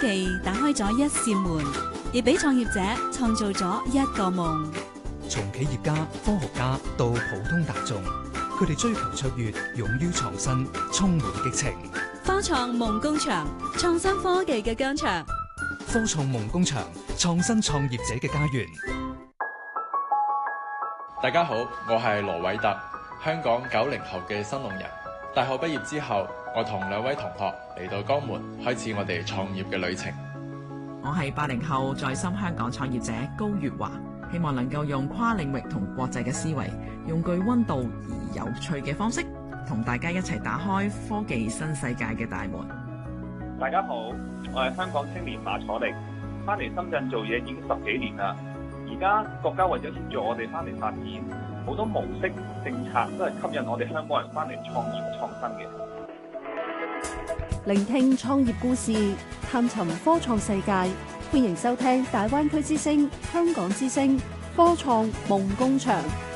技打開咗一扇門，亦俾創業者創造咗一個夢。 從企業家、科學家到普通大眾，佢哋追求卓越，勇於創新，充滿激情。 科創夢工場，創新科技嘅疆場。 科創夢工場，創新創業者嘅家園。 大家好，我係羅偉特，香港90後嘅新農人。大學畢業之後，我同2位同學嚟到江門，開始我哋創業嘅旅程。 我係80後在深香港創業者高月華，希望能夠用跨領域同國際嘅思維，用具溫度而有趣嘅方式，同大家一齊打開科技新世界嘅大門。 大家好，我係香港青年馬楚力，翻嚟深圳做嘢已經10幾年啦。而家國家為咗協助我哋翻嚟發展，好多模式政策都係吸引我哋香港人翻嚟創業創新嘅。 聆聽創業故事，探尋科創世界，歡迎收聽大灣區之聲、香港之聲科創夢工場。